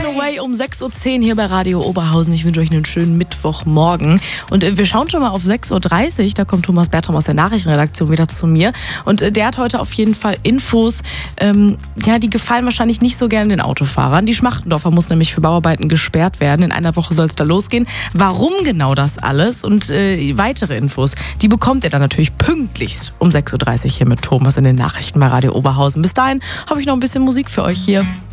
Away um 6.10 Uhr hier bei Radio Oberhausen. Ich wünsche euch einen schönen Mittwochmorgen. Und wir schauen schon mal auf 6.30 Uhr. Da kommt Thomas Bertram aus der Nachrichtenredaktion wieder zu mir. Und der hat heute auf jeden Fall Infos, die gefallen wahrscheinlich nicht so gerne den Autofahrern. Die Schmachtendorfer muss nämlich für Bauarbeiten gesperrt werden. In einer Woche soll es da losgehen. Warum genau das alles und weitere Infos, die bekommt ihr dann natürlich pünktlichst um 6.30 Uhr hier mit Thomas in den Nachrichten bei Radio Oberhausen. Bis dahin habe ich noch ein bisschen Musik für euch hier.